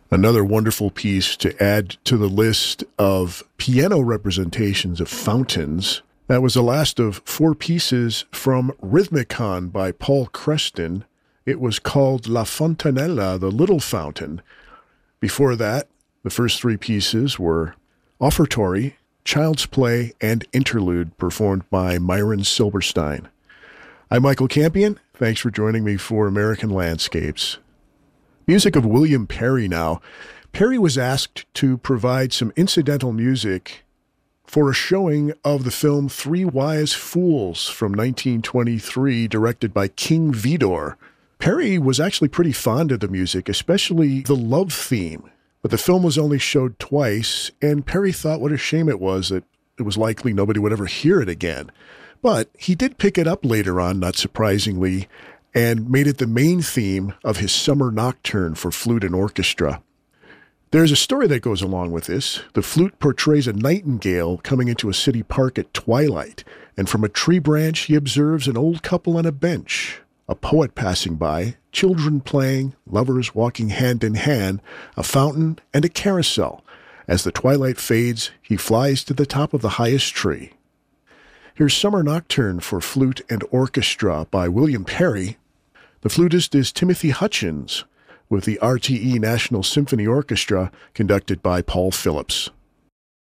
Another wonderful piece to add to the list of piano representations of fountains. That was the last of 4 pieces from Rhythmicon by Paul Creston. It was called La Fontanella, the Little Fountain. Before that, the first 3 pieces were Offertory, Child's Play, and Interlude, performed by Myron Silberstein. I'm Michael Campion. Thanks for joining me for American Landscapes. Music of William Perry now. Perry was asked to provide some incidental music for a showing of the film Three Wise Fools from 1923, directed by King Vidor. Perry was actually pretty fond of the music, especially the love theme. But the film was only showed twice, and Perry thought what a shame it was that it was likely nobody would ever hear it again. But he did pick it up later on, not surprisingly, and made it the main theme of his Summer Nocturne for flute and orchestra. There's a story that goes along with this. The flute portrays a nightingale coming into a city park at twilight, and from a tree branch he observes an old couple on a bench, a poet passing by, children playing, lovers walking hand in hand, a fountain, and a carousel. As the twilight fades, he flies to the top of the highest tree. Here's Summer Nocturne for flute and orchestra by William Perry. The flutist is Timothy Hutchins, with the RTE National Symphony Orchestra conducted by Paul Phillips.